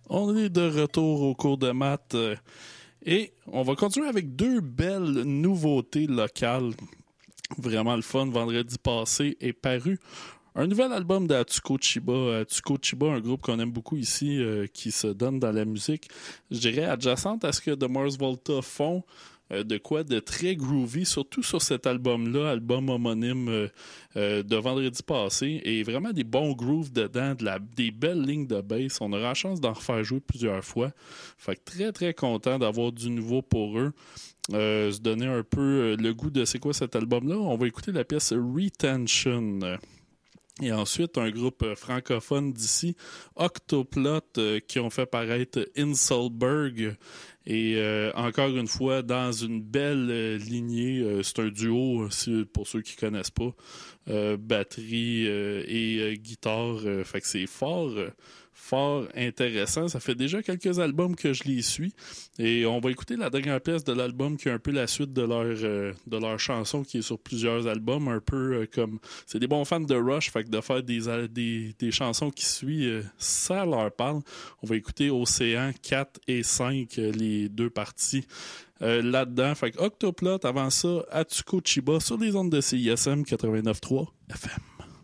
On est de retour au cours de maths et on va continuer avec deux belles nouveautés locales. Vraiment le fun. Vendredi passé est paru un nouvel album d'Atsuko Chiba. Atsuko Chiba, un groupe qu'on aime beaucoup ici, qui se donne dans la musique, je dirais, adjacente à ce que The Mars Volta font. De quoi de très groovy, surtout sur cet album-là, album homonyme de vendredi passé, et vraiment des bons grooves dedans, des belles lignes de bass. On aura la chance d'en refaire jouer plusieurs fois. Fait que très très content d'avoir du nouveau pour eux. Se donner un peu le goût de c'est quoi cet album-là. On va écouter la pièce Retention. Et ensuite, un groupe francophone d'ici, Octoplot, qui ont fait paraître Inselberg. Et encore une fois, dans une belle lignée, c'est un duo, pour ceux qui connaissent pas, batterie et guitare. Fait que c'est fort intéressant. Ça fait déjà quelques albums que je les suis. Et on va écouter la dernière pièce de l'album qui est un peu la suite de leur chanson qui est sur plusieurs albums. Un peu comme... C'est des bons fans de Rush, fait que de faire des chansons qui suivent, ça leur parle. On va écouter Océan 4 et 5, les deux parties là-dedans. Fait que Octoplot, avant ça, Atsuko Chiba sur les ondes de CISM 89.3 FM.